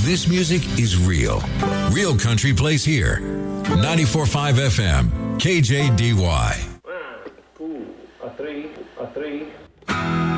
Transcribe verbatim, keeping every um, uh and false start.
This music is real. Real country plays here. ninety-four point five F M, K J D Y. One, two, a three, a three.